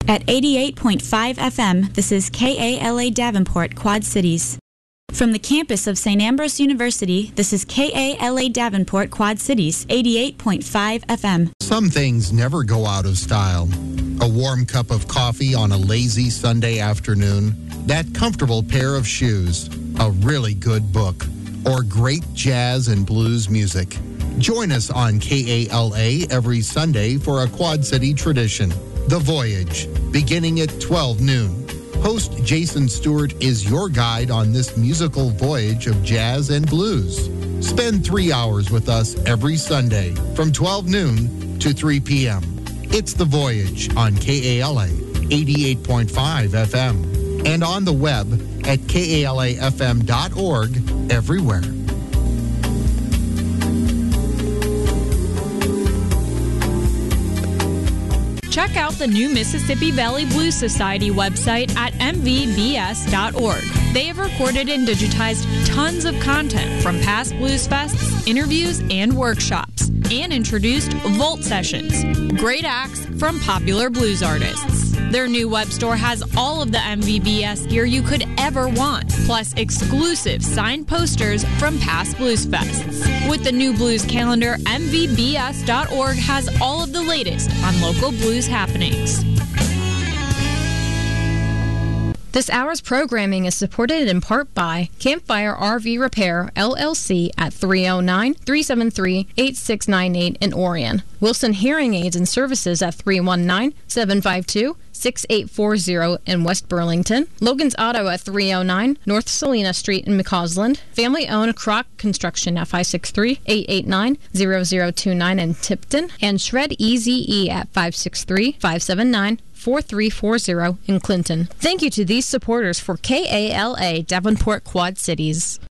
At 88.5 FM, this is KALA Davenport, Quad Cities. From the campus of St. Ambrose University, this is KALA Davenport, Quad Cities, 88.5 FM. Some things never go out of style. A warm cup of coffee on a lazy Sunday afternoon, that comfortable pair of shoes, a really good book, or great jazz and blues music. Join us on KALA every Sunday for a Quad City tradition, The Voyage, beginning at 12 noon. Host Jason Stewart is your guide on this musical voyage of jazz and blues. Spend 3 hours with us every Sunday from 12 noon to 3 p.m. It's The Voyage on KALA 88.5 FM and on the web at kalafm.org everywhere. Check out the new Mississippi Valley Blues Society website at mvbs.org. They have recorded and digitized tons of content from past blues fests, interviews, and workshops, and introduced Vault Sessions, great acts from popular blues artists. Their new web store has all of the MVBS gear you could ever want, plus exclusive signed posters from past blues fests. With the new blues calendar, mvbs.org has all of the latest on local blues happenings. This hour's programming is supported in part by Campfire RV Repair, LLC at 309-373-8698 in Orion. Wilson Hearing Aids and Services at 319-752-6840 in West Burlington. Logan's Auto at 309 North Salina Street in McCausland. Family-owned Croc Construction at 563-889-0029 in Tipton. And Shred EZE at 563-579-4340 in Clinton. Thank you to these supporters for KALA Davenport Quad Cities.